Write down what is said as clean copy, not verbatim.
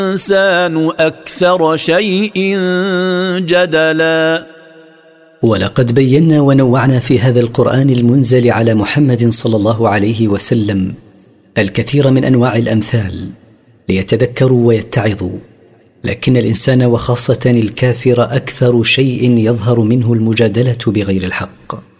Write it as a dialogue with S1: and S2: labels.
S1: الإنسان أكثر شيء جدلا.
S2: ولقد بينا ونوعنا في هذا القرآن المنزل على محمد صلى الله عليه وسلم الكثير من أنواع الأمثال ليتذكروا ويتعظوا، لكن الإنسان وخاصة الكافر أكثر شيء يظهر منه المجادلة بغير الحق.